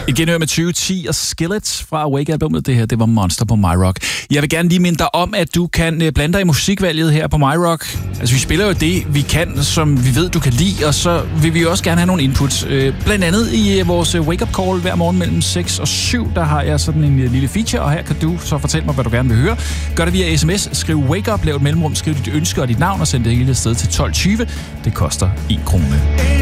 Igen med 2010 og Skillets fra Awake-albumet. Det her, det var Monster på MyRock. Jeg vil gerne lige minde dig om, at du kan blande dig i musikvalget her på MyRock. Altså, vi spiller jo det, vi kan, som vi ved, du kan lide, og så vil vi også gerne have nogle inputs. Blandt andet i vores wake-up call hver morgen mellem 6 og 7, der har jeg sådan en lille feature, og her kan du så fortælle mig, hvad du gerne vil høre. Gør det via sms, skriv wake up, lav et mellemrum, skriv dit ønske og dit navn, og send det hele sted til 12.20. Det koster 1 krone.